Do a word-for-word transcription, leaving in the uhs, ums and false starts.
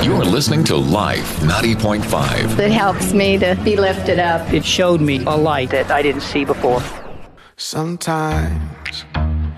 You're listening to Life ninety point five. It helps me to be lifted up. It showed me a light that I didn't see before. Sometimes